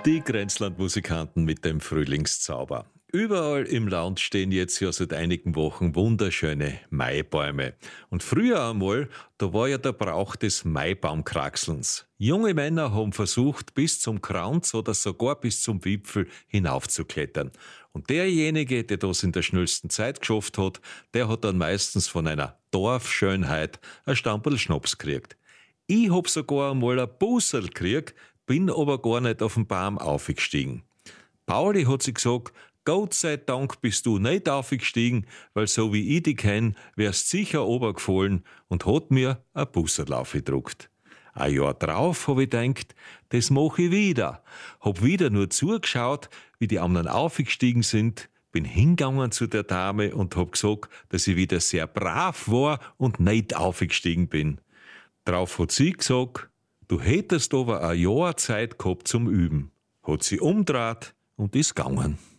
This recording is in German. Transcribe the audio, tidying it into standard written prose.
Die Grenzlandmusikanten mit dem Frühlingszauber. Überall im Land stehen jetzt ja seit einigen Wochen wunderschöne Maibäume. Und früher einmal, da war ja der Brauch des Maibaumkraxelns. Junge Männer haben versucht, bis zum Kranz oder sogar bis zum Wipfel hinaufzuklettern. Und derjenige, der das in der schnellsten Zeit geschafft hat, der hat dann meistens von einer Dorfschönheit ein Stamperl Schnaps gekriegt. Ich hab sogar einmal ein Busserl gekriegt, bin aber gar nicht auf den Baum aufgestiegen. Pauli hat sich gesagt, Gott sei Dank bist du nicht aufgestiegen, weil so wie ich dich kenn, wärst sicher runtergefallen und hat mir ein Busserl aufgedruckt. Ein Jahr drauf hab ich gedacht, das mach ich wieder. Hab wieder nur zugeschaut, wie die anderen aufgestiegen sind, bin hingegangen zu der Dame und hab gesagt, dass ich wieder sehr brav war und nicht aufgestiegen bin. Drauf hat sie gesagt, du hättest aber ein Jahr Zeit gehabt zum Üben. Hat sie umdreht und ist gegangen.